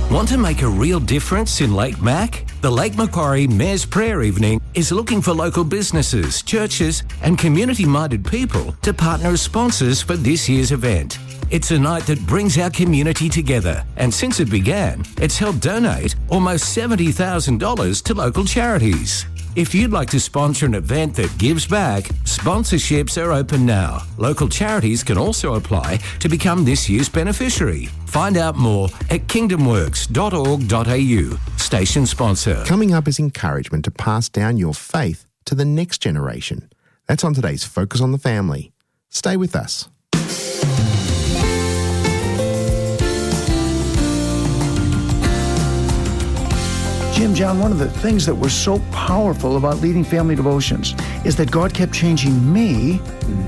Want to make a real difference in Lake Mac? The Lake Macquarie Mayor's Prayer Evening is looking for local businesses, churches and community-minded people to partner as sponsors for this year's event. It's a night that brings our community together, and since it began, it's helped donate almost $70,000 to local charities. If you'd like to sponsor an event that gives back, sponsorships are open now. Local charities can also apply to become this year's beneficiary. Find out more at kingdomworks.org.au. Station sponsor. Coming up is encouragement to pass down your faith to the next generation. That's on today's Focus on the Family. Stay with us. Jim, John, one of the things that was so powerful about leading family devotions is that God kept changing me.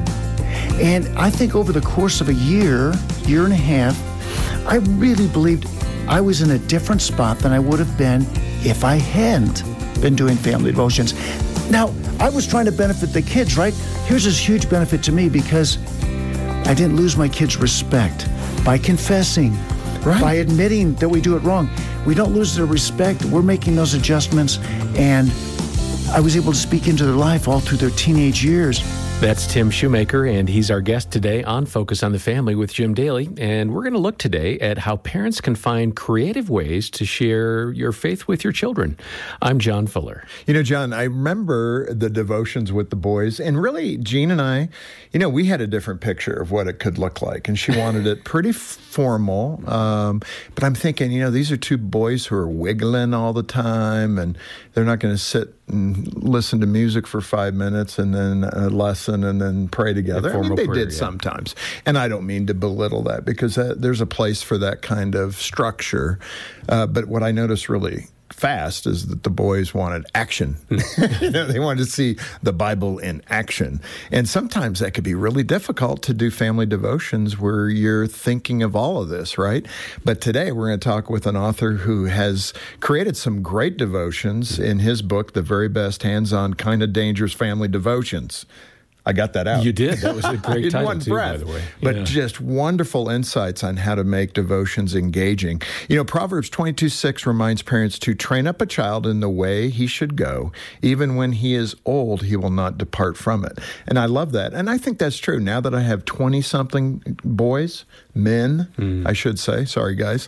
And I think over the course of a year and a half, I really believed I was in a different spot than I would have been if I hadn't been doing family devotions. Now, I was trying to benefit the kids, right? Here's this huge benefit to me because I didn't lose my kids' respect by confessing, right, by admitting that we do it wrong. We don't lose their respect. We're making those adjustments, and I was able to speak into their life all through their teenage years. That's Tim Shoemaker, and he's our guest today on Focus on the Family with Jim Daly. And we're going to look today at how parents can find creative ways to share your faith with your children. I'm John Fuller. You know, John, I remember the devotions with the boys, and really, Jean and I, we had a different picture of what it could look like, and she wanted it pretty formal. But I'm thinking, these are two boys who are wiggling all the time, and they're not going to sit and listen to music for 5 minutes and then a lesson and then pray together. They did sometimes. And I don't mean to belittle that because there's a place for that kind of structure. But what I noticed really fast is that the boys wanted action. They wanted to see the Bible in action. And sometimes that could be really difficult to do family devotions where you're thinking of all of this, right? But today we're going to talk with an author who has created some great devotions in his book, The Very Best Hands-On Kind of Dangerous Family Devotions. I got that out. You did. That was a great title, one too, breath, by the way. But just wonderful insights on how to make devotions engaging. Proverbs 22:6 reminds parents to train up a child in the way he should go. Even when he is old, he will not depart from it. And I love that. And I think that's true. Now that I have 20-something boys, men, I should say, sorry, guys,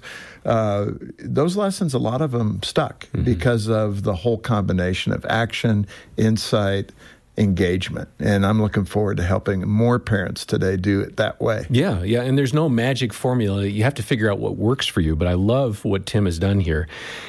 those lessons, a lot of them stuck because of the whole combination of action, insight, engagement. And I'm looking forward to helping more parents today do it that way. Yeah. And there's no magic formula. You have to figure out what works for you. But I love what Tim has done here.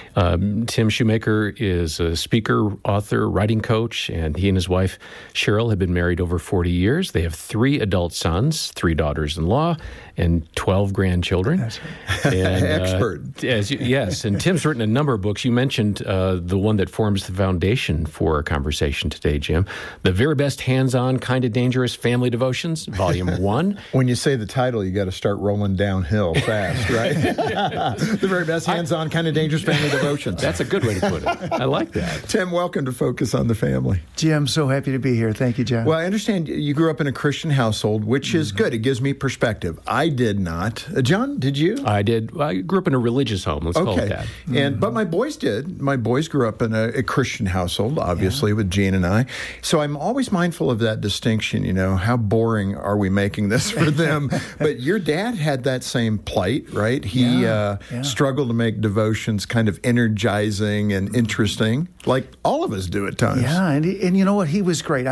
Tim Shoemaker is a speaker, author, writing coach, and he and his wife, Cheryl, have been married over 40 years. They have 3 adult sons, 3 daughters-in-law, and 12 grandchildren. That's right. And, expert. Yes, and Tim's written a number of books. You mentioned the one that forms the foundation for our conversation today, Jim. The Very Best Hands-On Kind of Dangerous Family Devotions, Volume 1. When you say the title, you got to start rolling downhill fast, right? The Very Best Hands-On Kind of Dangerous Family Devotions. That's a good way to put it. I like that. Tim, welcome to Focus on the Family. Jim, so happy to be here. Thank you, John. Well, I understand you grew up in a Christian household, which is good. It gives me perspective. I did not. John, did you? I did. I grew up in a religious home. Let's call it that. But my boys did. My boys grew up in a Christian household, obviously, with Jean and I. So I'm always mindful of that distinction. How boring are we making this for them? But your dad had that same plight, right? He struggled to make devotions kind of energizing and interesting, like all of us do at times. Yeah, and you know what? He was great.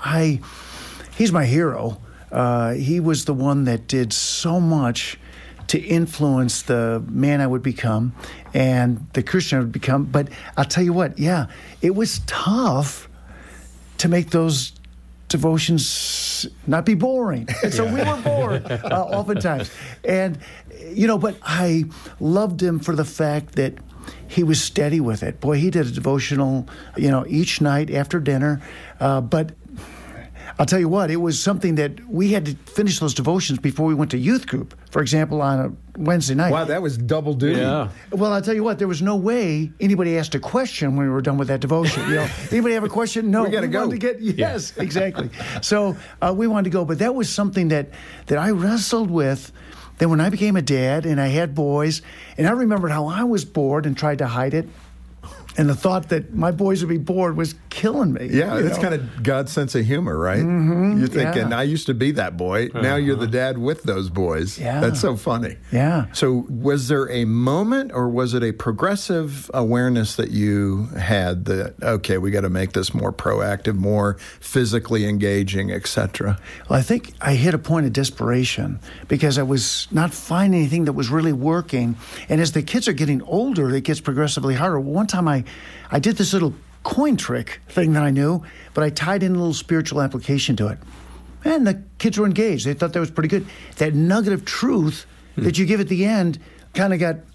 He's my hero. He was the one that did so much to influence the man I would become and the Christian I would become. But I'll tell you what, it was tough to make those devotions not be boring. And so we were bored oftentimes. And, but I loved him for the fact that he was steady with it. Boy, he did a devotional, each night after dinner. But I'll tell you what, it was something that we had to finish those devotions before we went to youth group, for example, on a Wednesday night. Wow, that was double duty. Yeah. Well, I'll tell you what, there was no way anybody asked a question when we were done with that devotion. Anybody have a question? No. We got to go. Yes, exactly. So we wanted to go. But that was something that I wrestled with then when I became a dad and I had boys, and I remembered how I was bored and tried to hide it, and the thought that my boys would be bored was killing me. Yeah, that's kind of God's sense of humor, right? Mm-hmm, You're thinking, I used to be that boy. Now you're the dad with those boys. Yeah. That's so funny. Yeah. So was there a moment or was it a progressive awareness that you had that, okay, we got to make this more proactive, more physically engaging, etc.? Well, I think I hit a point of desperation because I was not finding anything that was really working. And as the kids are getting older, it gets progressively harder. One time I did this little coin trick thing that I knew, but I tied in a little spiritual application to it. And the kids were engaged. They thought that was pretty good. That nugget of truth that you give at the end kind of got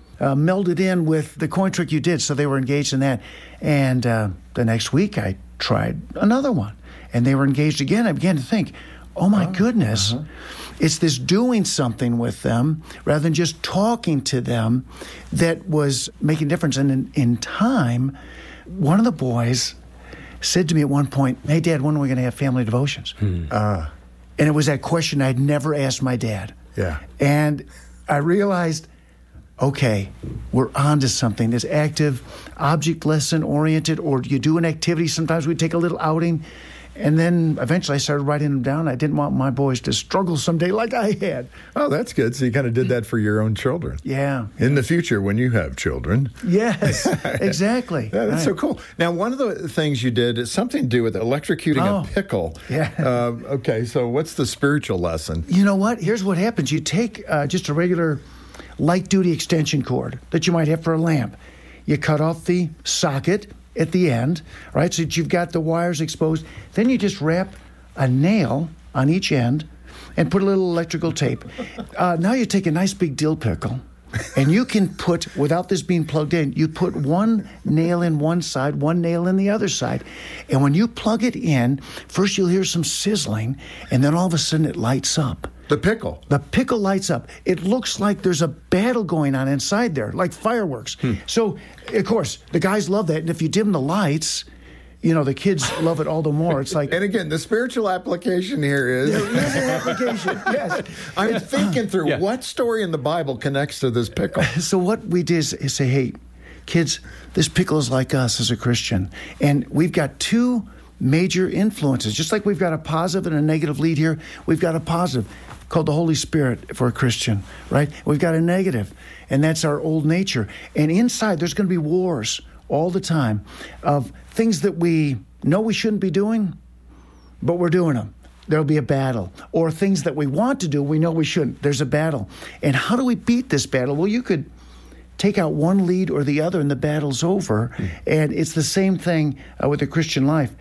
melded in with the coin trick you did, so they were engaged in that. And the next week I tried another one, and they were engaged again. I began to think, oh my goodness, it's this doing something with them rather than just talking to them that was making a difference. And in time, one of the boys said to me at one point, hey, Dad, when are we going to have family devotions? And it was that question I'd never asked my dad. Yeah. And I realized, okay, we're on to something. This active, object lesson oriented, or you do an activity. Sometimes we take a little outing. And then eventually I started writing them down. I didn't want my boys to struggle someday like I had. Oh, that's good. So you kind of did that for your own children. Yeah. In the future, when you have children. Yes, exactly. Yeah, that's so cool. Now, one of the things you did is something to do with electrocuting a pickle. Yeah. Okay, so what's the spiritual lesson? You know what? Here's what happens. You take just a regular light-duty extension cord that you might have for a lamp. You cut off the socket at the end, right, so that you've got the wires exposed. Then you just wrap a nail on each end and put a little electrical tape. Now you take a nice big dill pickle, and you can put, without this being plugged in, you put one nail in one side, one nail in the other side. And when you plug it in, first you'll hear some sizzling, and then all of a sudden it lights up. The pickle. The pickle lights up. It looks like there's a battle going on inside there, like fireworks. So, of course, the guys love that. And if you dim the lights, you know, the kids love it all the more. It's like... And again, the spiritual application here is... There is an application, yes. I'm thinking through what story in the Bible connects to this pickle. So what we did is say, hey, kids, this pickle is like us as a Christian. And we've got two major influences. Just like we've got a positive and a negative lead here, we've got a positive called the Holy Spirit for a Christian, right? We've got a negative, and that's our old nature. And inside, there's going to be wars all the time of things that we know we shouldn't be doing, but we're doing them. There'll be a battle. Or things that we want to do, we know we shouldn't. There's a battle. And how do we beat this battle? Well, you could take out one lead or the other, and the battle's over. And it's the same thing with the Christian life.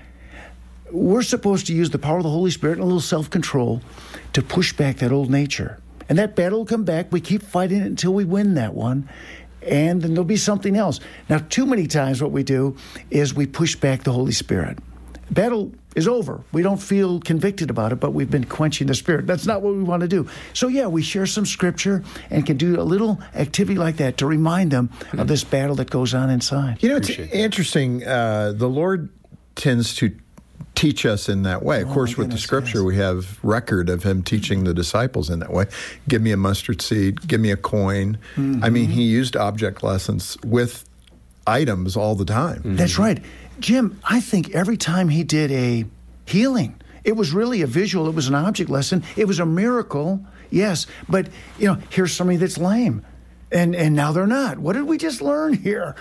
We're supposed to use the power of the Holy Spirit and a little self-control to push back that old nature. And that battle will come back. We keep fighting it until we win that one. And then there'll be something else. Now, too many times what we do is we push back the Holy Spirit. Battle is over. We don't feel convicted about it, but we've been quenching the Spirit. That's not what we want to do. So, yeah, we share some scripture and can do a little activity like that to remind them of this battle that goes on inside. You know, it's interesting. The Lord tends to teach us in that way. Of course, with the scripture, we have record of him teaching the disciples in that way. Give me a mustard seed, give me a coin. I mean, he used object lessons with items all the time. That's right. Jim, I think every time he did a healing, it was really a visual, it was an object lesson, it was a miracle, yes, but, you know, here's somebody that's lame, and now they're not. What did we just learn here?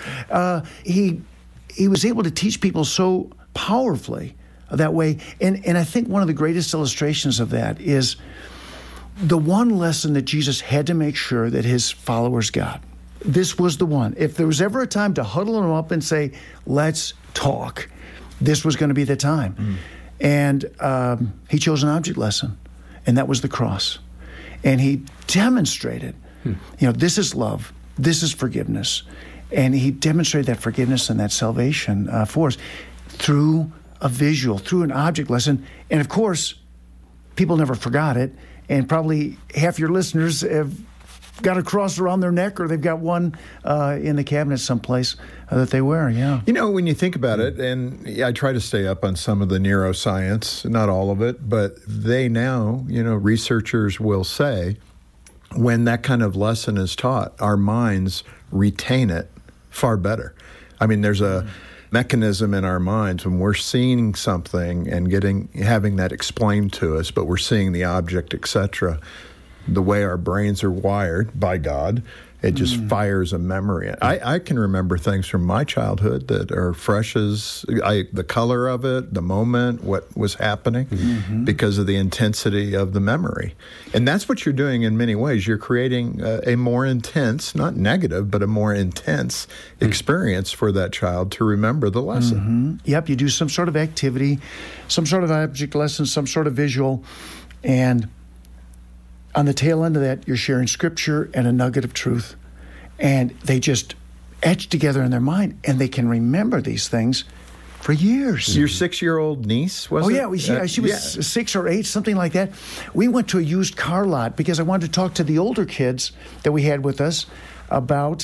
He was able to teach people so powerfully that way. And I think one of the greatest illustrations of that is the one lesson that Jesus had to make sure that his followers got. This was the one. If there was ever a time to huddle them up and say, let's talk, this was going to be the time. And he chose an object lesson, and that was the cross. And he demonstrated, you know, this is love, this is forgiveness. And he demonstrated that forgiveness and that salvation for us through a visual, through an object lesson. And of course, people never forgot it. And probably half your listeners have got a cross around their neck, or they've got one in the cabinet someplace that they wear, yeah. You know, when you think about it, and I try to stay up on some of the neuroscience, not all of it, but they now, you know, researchers will say when that kind of lesson is taught, our minds retain it far better. I mean, there's a mechanism in our minds when we're seeing something and having that explained to us, but we're seeing the object, etc. The way our brains are wired by God, it just fires a memory. I can remember things from my childhood that are fresh as the color of it, the moment, what was happening, because of the intensity of the memory. And that's what you're doing in many ways. You're creating a more intense, not negative, but a more intense experience for that child to remember the lesson. Yep, you do some sort of activity, some sort of object lesson, some sort of visual, and on the tail end of that, you're sharing scripture and a nugget of truth, and they just etch together in their mind, and they can remember these things for years. Your 6-year-old niece, was it? Oh, yeah. She was 6 or 8, something like that. We went to a used car lot because I wanted to talk to the older kids that we had with us about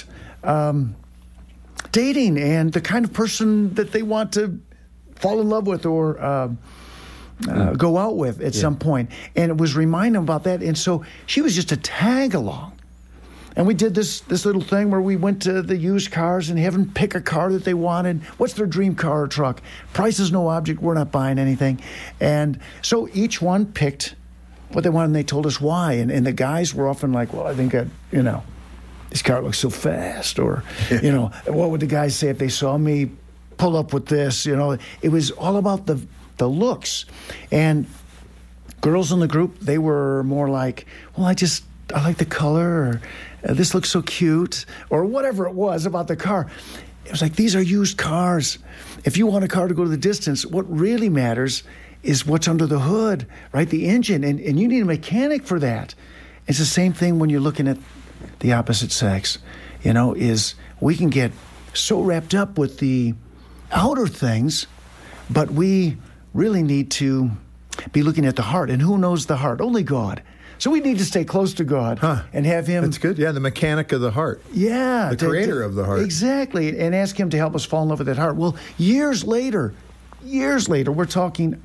dating and the kind of person that they want to fall in love with or go out with at some point. And it was reminding them about that. And so she was just a tag along. And we did this little thing where we went to the used cars and have them pick a car that they wanted. What's their dream car or truck? Price is no object. We're not buying anything. And so each one picked what they wanted, and they told us why. And the guys were often like, well, I think this car looks so fast. Or, what would the guys say if they saw me pull up with this? It was all about the looks. And girls in the group, they were more like, well, I like the color, or this looks so cute, or whatever it was about the car. It was like, these are used cars. If you want a car to go to the distance, what really matters is what's under the hood, right? The engine, and you need a mechanic for that. It's the same thing when you're looking at the opposite sex, is we can get so wrapped up with the outer things, but we really need to be looking at the heart. And who knows the heart? Only God. So we need to stay close to God and have Him. That's good. Yeah, the mechanic of the heart. Yeah. The creator of the heart. Exactly. And ask Him to help us fall in love with that heart. Well, years later, we're talking,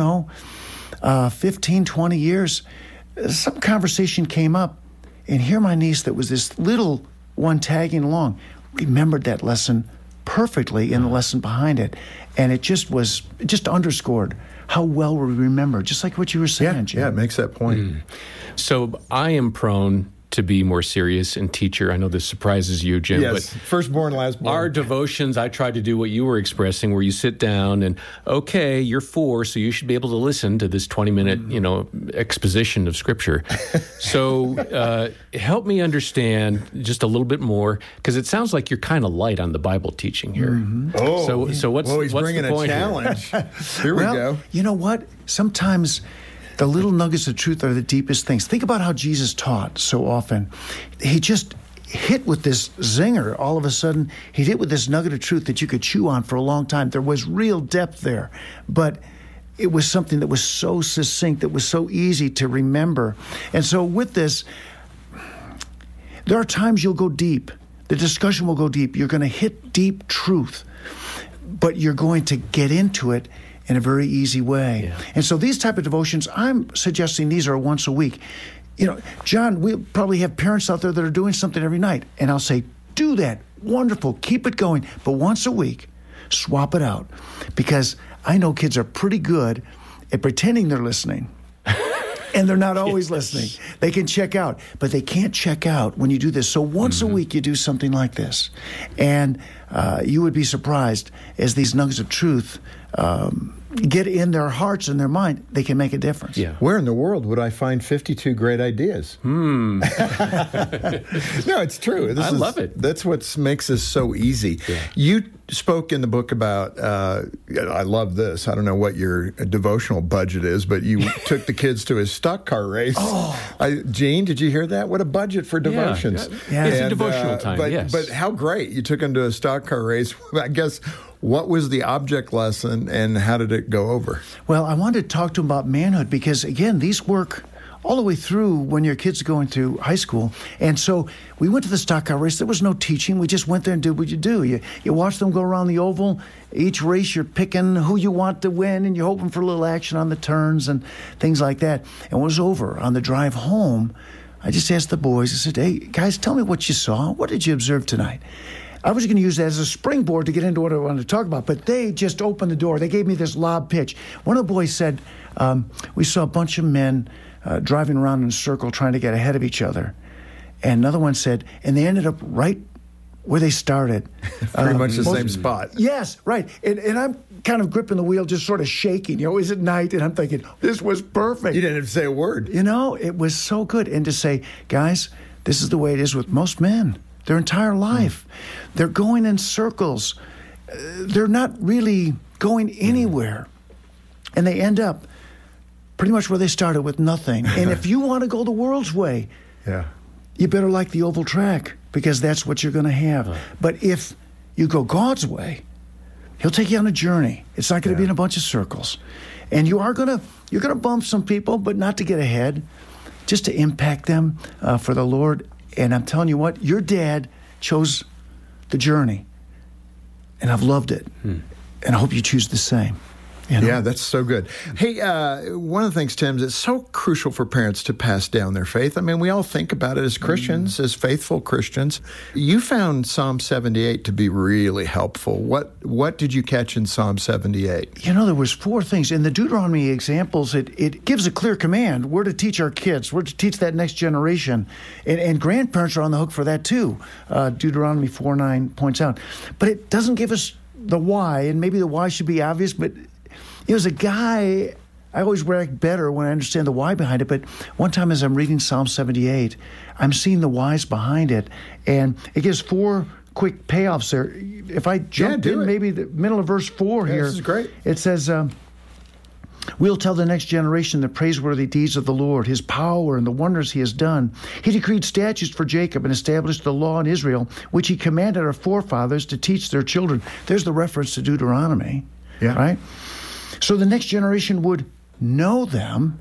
15, 20 years, some conversation came up. And here my niece that was this little one tagging along remembered that lesson perfectly in the lesson behind it. And it just underscored how well we remember, just like what you were saying, Jim. Yeah, it makes that point. So I am prone to be more serious and teacher. I know this surprises you, Jim. Yes, but firstborn, lastborn. Our devotions, I try to do what you were expressing, where you sit down and, okay, you're 4, so you should be able to listen to this 20-minute, exposition of Scripture. So help me understand just a little bit more, because it sounds like you're kind of light on the Bible teaching here. So what's he's what's bringing the point a challenge. Here we go. You know what? Sometimes the little nuggets of truth are the deepest things. Think about how Jesus taught so often. He just hit with this zinger. All of a sudden, he hit with this nugget of truth that you could chew on for a long time. There was real depth there, but it was something that was so succinct, that was so easy to remember. And so with this, there are times you'll go deep. The discussion will go deep. You're going to hit deep truth, but you're going to get into it in a very easy way. Yeah. And so these type of devotions, I'm suggesting these are once a week. John, we'll probably have parents out there that are doing something every night, and I'll say, do that. Wonderful. Keep it going. But once a week, swap it out. Because I know kids are pretty good at pretending they're listening. And they're not always listening. They can check out, but they can't check out when you do this. So once a week, you do something like this. And you would be surprised as these nuggets of truth get in their hearts and their mind, they can make a difference. Yeah. Where in the world would I find 52 great ideas? No, it's true. I love it. That's what makes this so easy. Yeah. You spoke in the book about, I love this. I don't know what your devotional budget is, but you took the kids to a stock car race. Gene, did you hear that? What a budget for devotions. Yeah. It's a devotional time, yes. But how great. You took them to a stock car race. I guess, what was the object lesson and how did it go over? Well, I wanted to talk to them about manhood because, again, these work all the way through when your kids are going through high school. And so we went to the stock car race. There was no teaching. We just went there and did what you do. You watch them go around the oval. Each race, you're picking who you want to win, and you're hoping for a little action on the turns and things like that. And when it was over, on the drive home, I just asked the boys, I said, hey, guys, tell me what you saw. What did you observe tonight? I was going to use that as a springboard to get into what I wanted to talk about, but they just opened the door. They gave me this lob pitch. One of the boys said, we saw a bunch of men driving around in a circle trying to get ahead of each other. And another one said, and they ended up right where they started. Pretty much the same spot. Yes, right. And I'm kind of gripping the wheel, just sort of shaking. It was at night, and I'm thinking, this was perfect. You didn't have to say a word. It was so good. And to say, guys, this is the way it is with most men. Their entire life. They're going in circles. They're not really going anywhere. And they end up pretty much where they started, with nothing. And if you want to go the world's way, you better like the oval track, because that's what you're going to have. But if you go God's way, He'll take you on a journey. It's not going to be in a bunch of circles. And you're going to bump some people, but not to get ahead, just to impact them for the Lord. And I'm telling you what, your dad chose the journey, and I've loved it. And I hope you choose the same. You know? Yeah, that's so good. Hey, one of the things, Tim, is it's so crucial for parents to pass down their faith. I mean, we all think about it as Christians, as faithful Christians. You found Psalm 78 to be really helpful. What did you catch in Psalm 78? You know, there was 4 things. In the Deuteronomy examples, it gives a clear command. We're to teach our kids. We're to teach that next generation. And grandparents are on the hook for that too. Deuteronomy 4:9 points out. But it doesn't give us the why, and maybe the why should be obvious, but as a guy, I always react better when I understand the why behind it. But one time as I'm reading Psalm 78, I'm seeing the whys behind it. And it gives 4 quick payoffs there. If I jump in maybe the middle of verse 4 here. This is great. It says, we'll tell the next generation the praiseworthy deeds of the Lord, His power and the wonders He has done. He decreed statutes for Jacob and established the law in Israel, which He commanded our forefathers to teach their children. There's the reference to Deuteronomy, right? So the next generation would know them,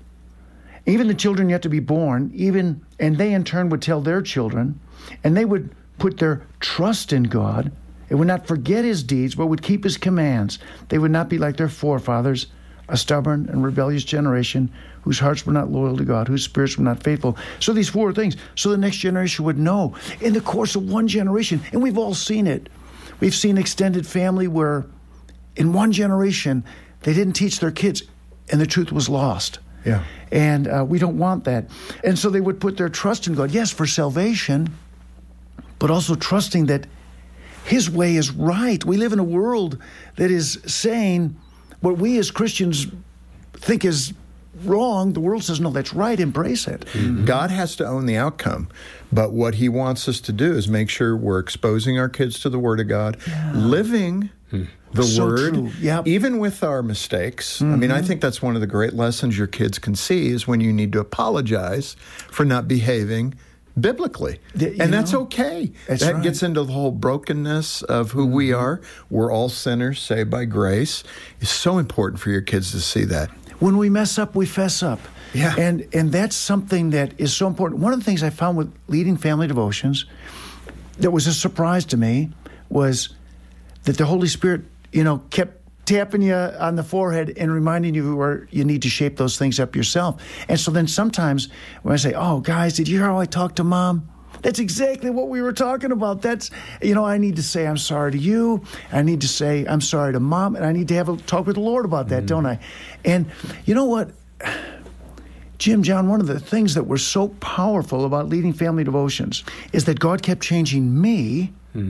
even the children yet to be born, and they in turn would tell their children, and they would put their trust in God. They would not forget His deeds, but would keep His commands. They would not be like their forefathers, a stubborn and rebellious generation whose hearts were not loyal to God, whose spirits were not faithful. So these 4 things. So the next generation would know in the course of one generation, and we've all seen it. We've seen extended family where in one generation, they didn't teach their kids, and the truth was lost. Yeah. And we don't want that. And so they would put their trust in God, yes, for salvation, but also trusting that His way is right. We live in a world that is saying what we as Christians think is wrong. The world says, no, that's right, embrace it. Mm-hmm. God has to own the outcome. But what He wants us to do is make sure we're exposing our kids to the Word of God, living the Word, even with our mistakes. I mean, I think that's one of the great lessons your kids can see is when you need to apologize for not behaving biblically. And that's okay. That gets into the whole brokenness of who we are. We're all sinners saved by grace. It's so important for your kids to see that. When we mess up, we fess up. Yeah. And that's something that is so important. One of the things I found with leading family devotions that was a surprise to me was that the Holy Spirit, kept tapping you on the forehead and reminding you where you need to shape those things up yourself. And so then sometimes when I say, oh, guys, did you hear how I talked to Mom? That's exactly what we were talking about. That's, I need to say I'm sorry to you. I need to say I'm sorry to Mom. And I need to have a talk with the Lord about that, don't I? And you know what? Jim, John, one of the things that were so powerful about leading family devotions is that God kept changing me.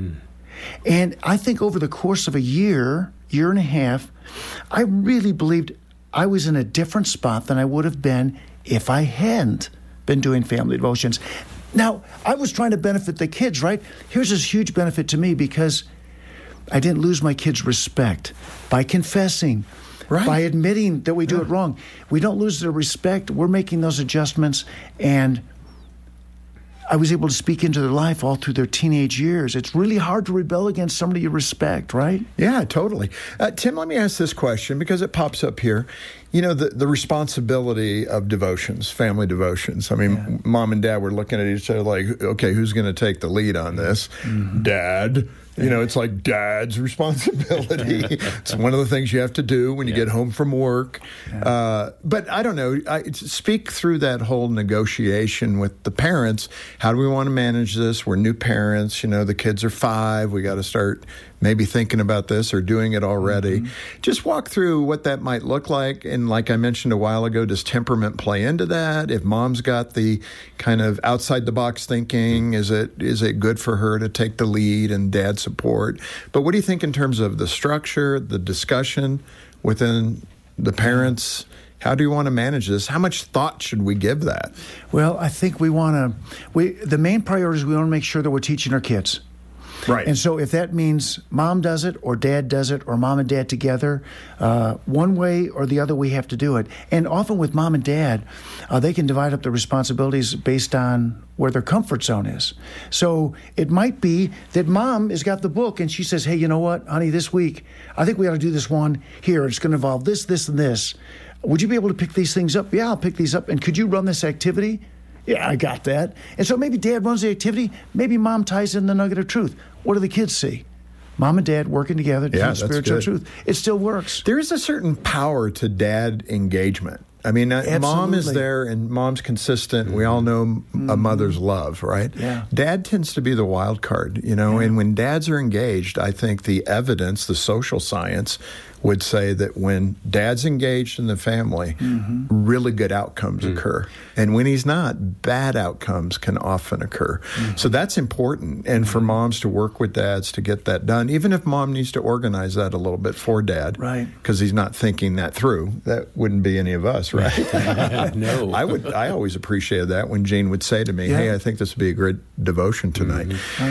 And I think over the course of a year and a half, I really believed I was in a different spot than I would have been if I hadn't been doing family devotions. Now, I was trying to benefit the kids, right? Here's this huge benefit to me because I didn't lose my kids' respect by confessing, by admitting that we do it wrong. We don't lose their respect. We're making those adjustments, and I was able to speak into their life all through their teenage years. It's really hard to rebel against somebody you respect, right? Yeah, totally. Tim, let me ask this question because it pops up here. the responsibility of devotions, family devotions. I mean, Mom and Dad were looking at each other like, okay, who's going to take the lead on this? Dad. It's like Dad's responsibility. It's one of the things you have to do when you get home from work. But I don't know. Speak through that whole negotiation with the parents. How do we want to manage this? We're new parents. The kids are 5. We got to start maybe thinking about this or doing it already. Just walk through what that might look like. And like I mentioned a while ago, does temperament play into that? If Mom's got the kind of outside the box thinking, is it good for her to take the lead and Dad support? But what do you think in terms of the structure, the discussion within the parents? How do you want to manage this? How much thought should we give that? Well, I think the main priority is we want to make sure that we're teaching our kids. Right. And so if that means Mom does it or Dad does it or Mom and Dad together, one way or the other we have to do it. And often with Mom and Dad, they can divide up the responsibilities based on where their comfort zone is. So it might be that Mom has got the book and she says, hey, you know what, honey, this week, I think we ought to do this one here. It's going to involve this, this, and this. Would you be able to pick these things up? Yeah, I'll pick these up. And could you run this activity? Yeah, I got that. And so maybe Dad runs the activity. Maybe Mom ties in the nugget of truth. What do the kids see? Mom and Dad working together to teach spiritual truth. It still works. There is a certain power to Dad engagement. I mean, Mom is there and Mom's consistent. We all know a mother's love, right? Yeah. Dad tends to be the wild card, and when dads are engaged, I think the evidence, the social science would say that when Dad's engaged in the family, really good outcomes occur. And when he's not, bad outcomes can often occur. So that's important. And for moms to work with dads to get that done, even if Mom needs to organize that a little bit for Dad, right? Because he's not thinking that through. That wouldn't be any of us, right? No. I always appreciated that when Jean would say to me, hey, I think this would be a great devotion tonight.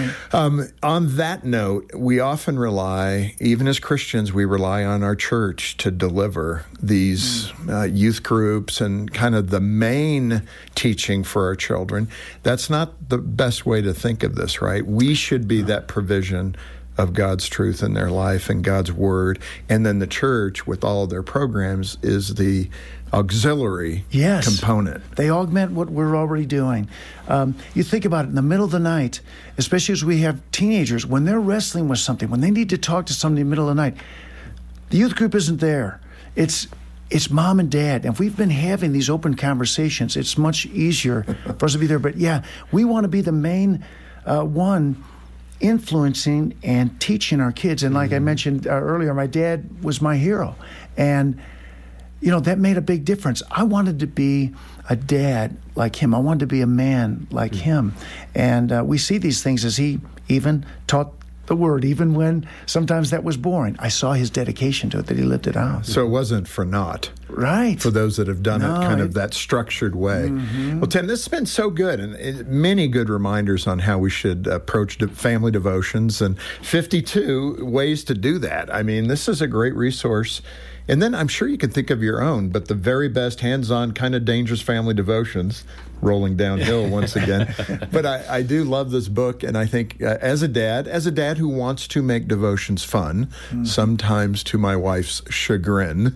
On that note, we often rely, even as Christians, we rely on our church to deliver these youth groups and kind of the main teaching for our children. That's not the best way to think of this, right? We should be that provision of God's truth in their life and God's word. And then the church, with all of their programs, is the auxiliary component. They augment what we're already doing. You think about it, in the middle of the night, especially as we have teenagers, when they're wrestling with something, when they need to talk to somebody in the middle of the night, the youth group isn't there. It's Mom and Dad. And if we've been having these open conversations, it's much easier for us to be there. But we want to be the main one influencing and teaching our kids. And like I mentioned earlier, my dad was my hero. And, that made a big difference. I wanted to be a dad like him. I wanted to be a man like him. And we see these things as he even taught the word, even when sometimes that was boring. I saw his dedication to it, that he lived it out. So it wasn't for naught. Right. For those that have done it kind of that structured way. Well, Tim, this has been so good, and many good reminders on how we should approach family devotions, and 52 ways to do that. I mean, this is a great resource. And then I'm sure you can think of your own, but the very best hands-on kind of dangerous family devotions, rolling downhill once again. But I do love this book, and I think as a dad who wants to make devotions fun, sometimes to my wife's chagrin,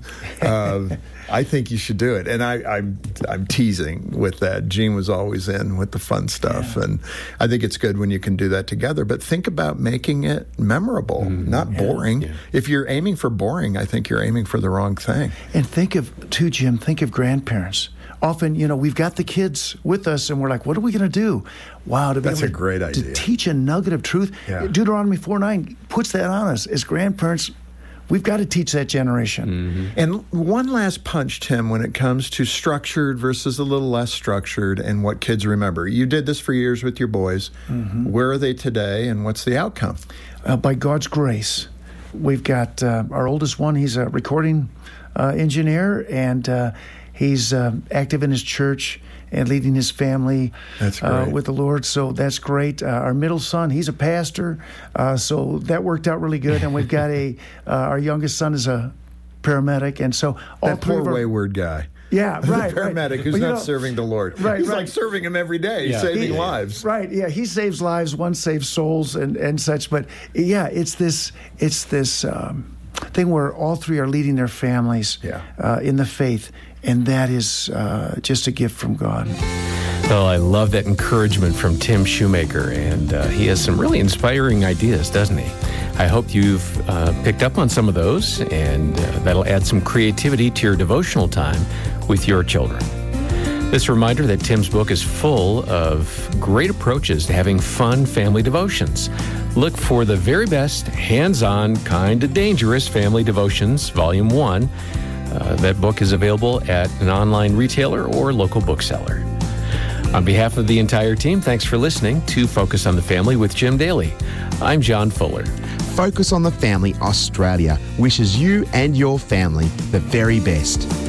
I think you should do it. And I'm teasing with that. Jean was always in with the fun stuff, and I think it's good when you can do that together. But think about making it memorable, not boring. Yeah. If you're aiming for boring, I think you're aiming for the wrong thing. And Jim, think of grandparents. Often, we've got the kids with us, and we're like, what are we going to do? Wow, that's a great idea. To teach a nugget of truth. Yeah. Deuteronomy 4:9 puts that on us. As grandparents, we've got to teach that generation. And one last punch, Tim, when it comes to structured versus a little less structured and what kids remember. You did this for years with your boys. Where are they today, and what's the outcome? By God's grace, we've got our oldest one. He's a recording engineer, and he's active in his church and leading his family with the Lord. So that's great. Our middle son, he's a pastor. So that worked out really good. And we've got our youngest son is a paramedic. And so all that poor wayward guy. Yeah, right. The paramedic who's not serving the Lord. Right, He's like serving him every day, saving lives. Right, yeah. He saves lives, one saves souls and such. But yeah, it's this thing where all three are leading their families in the faith, and that is just a gift from God. Well, I love that encouragement from Tim Shoemaker, and he has some really inspiring ideas, doesn't he? I hope you've picked up on some of those, and that'll add some creativity to your devotional time with your children. This reminder that Tim's book is full of great approaches to having fun family devotions. Look for the very best, hands-on, kind of dangerous family devotions, Volume 1. That book is available at an online retailer or local bookseller. On behalf of the entire team, thanks for listening to Focus on the Family with Jim Daly. I'm John Fuller. Focus on the Family Australia wishes you and your family the very best.